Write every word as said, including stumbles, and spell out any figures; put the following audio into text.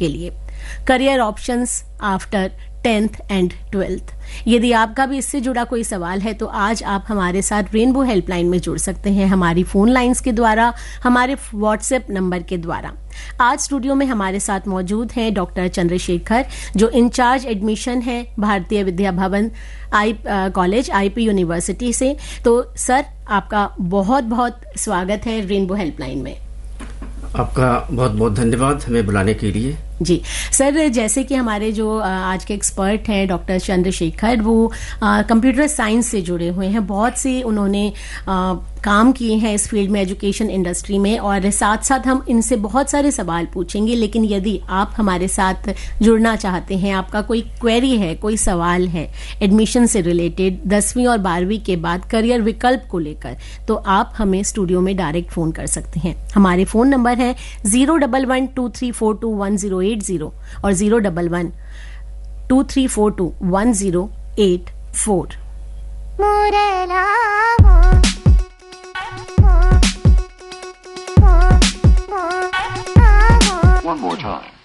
के लिए, career options after tenth and twelfth. यदि आपका भी इससे जुड़ा कोई सवाल है तो आज आप हमारे साथ रेनबो हेल्पलाइन में जुड़ सकते हैं, हमारी फोन लाइंस के द्वारा, हमारे व्हाट्सएप नंबर के द्वारा। आज स्टूडियो में हमारे साथ मौजूद हैं डॉक्टर चंद्रशेखर, जो इंचार्ज एडमिशन है भारतीय विद्या भवन आई कॉलेज आईपी यूनिवर्सिटी से। तो सर, आपका बहुत बहुत स्वागत है रेनबो हेल्पलाइन में। आपका बहुत बहुत धन्यवाद हमें बुलाने के लिए। जी सर, जैसे कि हमारे जो आज के एक्सपर्ट हैं डॉक्टर चंद्रशेखर, वो कंप्यूटर साइंस से जुड़े हुए हैं, बहुत से उन्होंने आ, काम किए हैं इस फील्ड में, एजुकेशन इंडस्ट्री में, और साथ साथ हम इनसे बहुत सारे सवाल पूछेंगे। लेकिन यदि आप हमारे साथ जुड़ना चाहते हैं, आपका कोई क्वेरी है, कोई सवाल है एडमिशन से रिलेटेड, दसवीं और बारहवीं के बाद करियर विकल्प को लेकर, तो आप हमें स्टूडियो में डायरेक्ट फोन कर सकते हैं। हमारे फोन नंबर है zero double one two three four to one zero eight zero और zero double one two three four to one zero eight four. One more time.